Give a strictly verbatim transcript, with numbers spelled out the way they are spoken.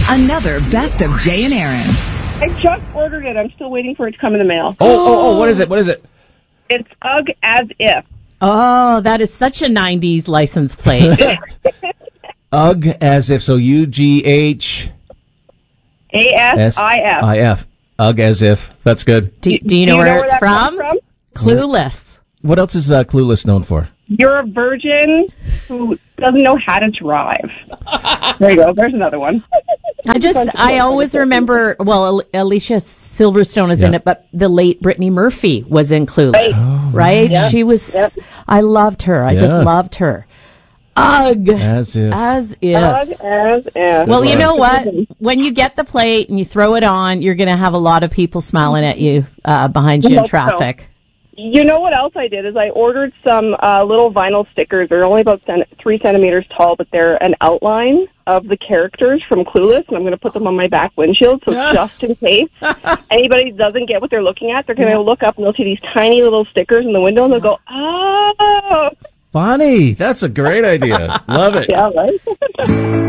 Another Best of Jay and Aaron. I just ordered it. I'm still waiting for it to come in the mail. Oh, oh, oh, what is it? What is it? It's Ugg As If. Oh, that is such a nineties license plate. Ugg As If. So U G H A S I F. I F. Ugg As If. That's good. Do, do you know Do you where know it's where that from? comes from? Clueless. What else is uh, Clueless known for? You're a virgin who doesn't know how to drive. There you go. There's another one. I just, I always remember, well, Alicia Silverstone is in Yeah. it, but the late Brittany Murphy was in Clueless, Right. Oh, right? Yep. She was, Yep. I loved her. I Yeah. just loved her. Ugh. As if. As if. Ugg As If. Well, you know what? When you get the plate and you throw it on, you're going to have a lot of people smiling at you uh, behind you in Hope so. traffic. You know what else I did is I ordered some uh, little vinyl stickers. They're only about cent- three centimeters tall, but they're an outline of the characters from Clueless, and I'm going to put them on my back windshield, so just in case anybody doesn't get what they're looking at, they're going to look up and they'll see these tiny little stickers in the window, and they'll go, oh! Funny. That's a great idea. Love it. Yeah, right?